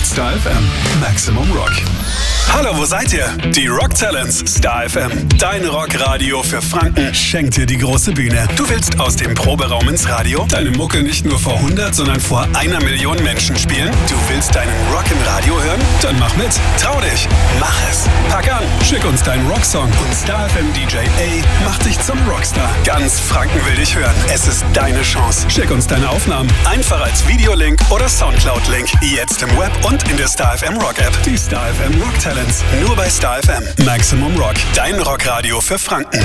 Star FM. Maximum Rock. Hallo, wo seid ihr? Die Rock Talents Star FM. Dein Rockradio für Franken schenkt dir die große Bühne. Du willst aus dem Proberaum ins Radio deine Mucke nicht nur vor 100, sondern vor 1 Million Menschen spielen? Du willst deinen Rock im Radio hören? Dann mach mit. Trau dich. Mach es. Pack an. Schick uns deinen Rocksong und Star FM DJ A macht dich zum Rockstar. Ganz Franken will dich hören. Es ist deine Chance. Schick uns deine Aufnahmen. Einfach als Videolink oder Soundcloud-Link. Jetzt im Web und in der Star FM Rock App. Die Star FM Rock Talents. Nur bei Star FM. Maximum Rock. Dein Rockradio für Franken.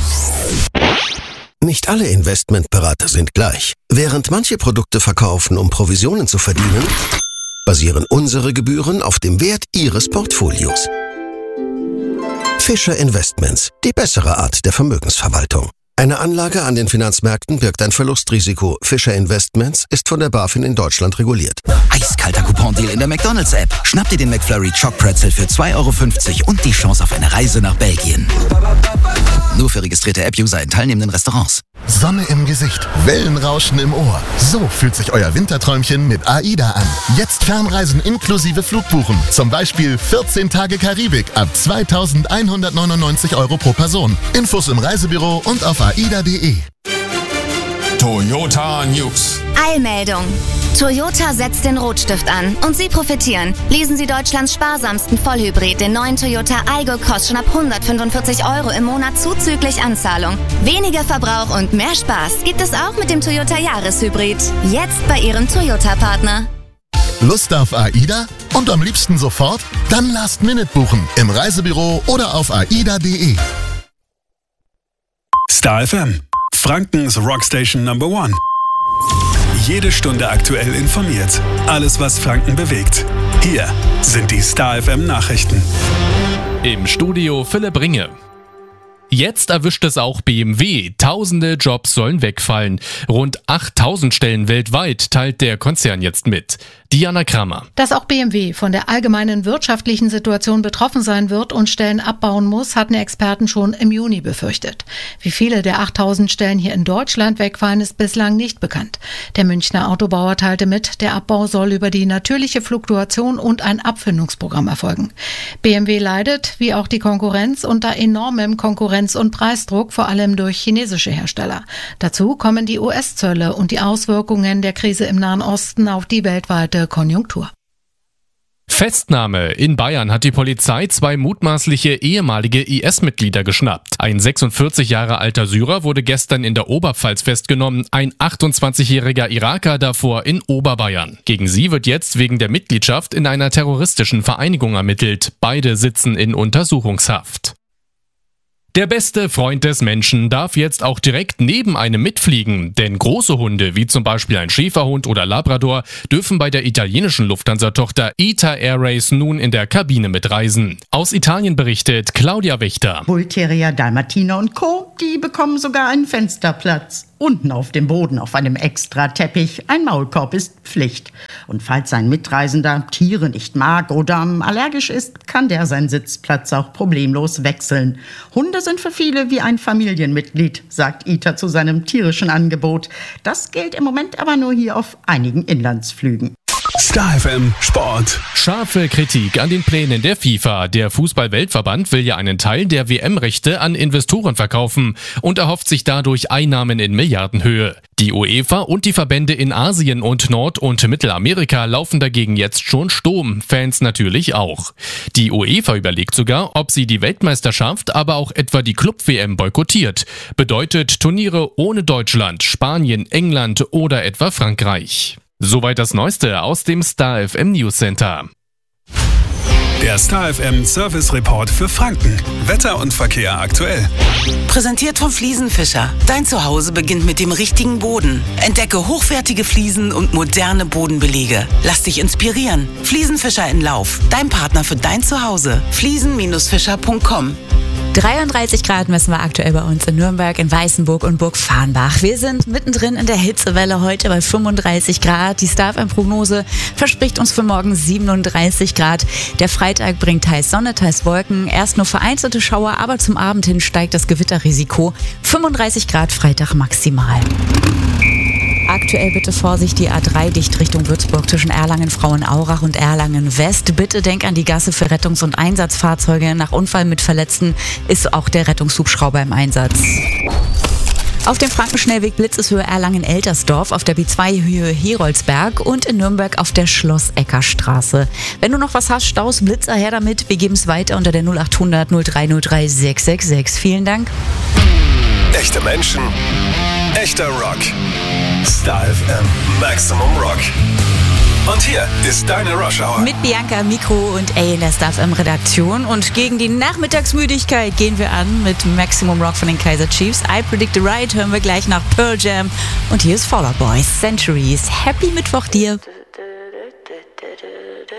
Nicht alle Investmentberater sind gleich. Während manche Produkte verkaufen, um Provisionen zu verdienen, basieren unsere Gebühren auf dem Wert Ihres Portfolios. Fischer Investments. Die bessere Art der Vermögensverwaltung. Eine Anlage an den Finanzmärkten birgt ein Verlustrisiko. Fischer Investments ist von der BaFin in Deutschland reguliert. Eiskalter Coupon-Deal in der McDonald's-App. Schnapp dir den McFlurry Choc Pretzel für 2,50 € und die Chance auf eine Reise nach Belgien. Nur für registrierte App-User in teilnehmenden Restaurants. Sonne im Gesicht, Wellenrauschen im Ohr. So fühlt sich euer Winterträumchen mit AIDA an. Jetzt Fernreisen inklusive Flugbuchen. Zum Beispiel 14 Tage Karibik ab 2.199 € pro Person. Infos im Reisebüro und auf aida.de. Toyota News. Eilmeldung. Toyota setzt den Rotstift an und Sie profitieren. Lesen Sie Deutschlands sparsamsten Vollhybrid, den neuen Toyota Aygo, kostet schon ab 145 € im Monat zuzüglich Anzahlung. Weniger Verbrauch und mehr Spaß gibt es auch mit dem Toyota Jahreshybrid. Jetzt bei Ihrem Toyota-Partner. Lust auf AIDA? Und am liebsten sofort? Dann Last Minute buchen. Im Reisebüro oder auf aida.de. Star FM. Frankens Rockstation Number 1. Jede Stunde aktuell informiert. Alles, was Franken bewegt. Hier sind die Star FM Nachrichten. Im Studio Philipp Ringe. Jetzt erwischt es auch BMW. Tausende Jobs sollen wegfallen. Rund 8.000 Stellen weltweit teilt der Konzern jetzt mit. Diana Kramer. Dass auch BMW von der allgemeinen wirtschaftlichen Situation betroffen sein wird und Stellen abbauen muss, hatten Experten schon im Juni befürchtet. Wie viele der 8.000 Stellen hier in Deutschland wegfallen, ist bislang nicht bekannt. Der Münchner Autobauer teilte mit, der Abbau soll über die natürliche Fluktuation und ein Abfindungsprogramm erfolgen. BMW leidet, wie auch die Konkurrenz, unter enormem Konkurrenz- und Preisdruck, vor allem durch chinesische Hersteller. Dazu kommen die US-Zölle und die Auswirkungen der Krise im Nahen Osten auf die weltweite Konjunktur. Festnahme. In Bayern hat die Polizei 2 mutmaßliche ehemalige IS-Mitglieder geschnappt. Ein 46 Jahre alter Syrer wurde gestern in der Oberpfalz festgenommen, ein 28-jähriger Iraker davor in Oberbayern. Gegen sie wird jetzt wegen der Mitgliedschaft in einer terroristischen Vereinigung ermittelt. Beide sitzen in Untersuchungshaft. Der beste Freund des Menschen darf jetzt auch direkt neben einem mitfliegen, denn große Hunde, wie zum Beispiel ein Schäferhund oder Labrador, dürfen bei der italienischen Lufthansa-Tochter ITA Airways nun in der Kabine mitreisen. Aus Italien berichtet Claudia Wächter. Bullterrier, Dalmatiner und Co., die bekommen sogar einen Fensterplatz. Unten auf dem Boden auf einem Extra-Teppich. Ein Maulkorb ist Pflicht. Und falls ein Mitreisender Tiere nicht mag oder allergisch ist, kann der seinen Sitzplatz auch problemlos wechseln. Hunde sind für viele wie ein Familienmitglied, sagt ITA zu seinem tierischen Angebot. Das gilt im Moment aber nur hier auf einigen Inlandsflügen. Star FM Sport. Scharfe Kritik an den Plänen der FIFA. Der Fußball-Weltverband will ja einen Teil der WM-Rechte an Investoren verkaufen und erhofft sich dadurch Einnahmen in Milliardenhöhe. Die UEFA und die Verbände in Asien und Nord- und Mittelamerika laufen dagegen jetzt schon Sturm, Fans natürlich auch. Die UEFA überlegt sogar, ob sie die Weltmeisterschaft, aber auch etwa die Club-WM boykottiert. Bedeutet Turniere ohne Deutschland, Spanien, England oder etwa Frankreich. Soweit das Neueste aus dem Star FM News Center. Der Star FM Service Report für Franken. Wetter und Verkehr aktuell. Präsentiert vom Fliesenfischer. Dein Zuhause beginnt mit dem richtigen Boden. Entdecke hochwertige Fliesen und moderne Bodenbelege. Lass dich inspirieren. Fliesenfischer in Lauf. Dein Partner für dein Zuhause. Fliesen-fischer.com. 33 Grad messen wir aktuell bei uns in Nürnberg, in Weißenburg und Burgfarrnbach. Wir sind mittendrin in der Hitzewelle heute bei 35 Grad. Die Star FM-Prognose verspricht uns für morgen 37 Grad. Der Freitag bringt teils Sonne, teils Wolken. Erst nur vereinzelte Schauer, aber zum Abend hin steigt das Gewitterrisiko. 35 Grad Freitag maximal. Aktuell bitte Vorsicht, die A3 dicht Richtung Würzburg zwischen Erlangen-Frauenaurach und Erlangen-West. Bitte denk an die Gasse für Rettungs- und Einsatzfahrzeuge. Nach Unfall mit Verletzten ist auch der Rettungshubschrauber im Einsatz. Auf dem Frankenschnellweg Blitzeshöhe Erlangen-Eltersdorf, auf der B2-Höhe Heroldsberg und in Nürnberg auf der Schloss-Ecker-Straße. Wenn du noch was hast, Staus, Blitzer her damit. Wir geben es weiter unter der 0800 0303 666. Vielen Dank. Echte Menschen, echter Rock. Star FM, Maximum Rock. Und hier ist deine Rush Hour. Mit Bianca, Mikro und A in der Star FM Redaktion. Und gegen die Nachmittagsmüdigkeit gehen wir an mit Maximum Rock von den Kaiser Chiefs. I Predict the Right hören wir gleich nach Pearl Jam. Und hier ist Fall Out Boy, Centuries. Happy Mittwoch dir.